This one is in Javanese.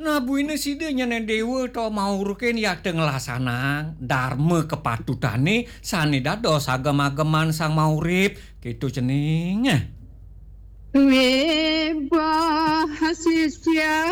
Nabuine sida nyana dewa to maurken yadeng lasanang dharma kepatutane sane dados agem-ageman sang maurip kitu cening. We bahasisya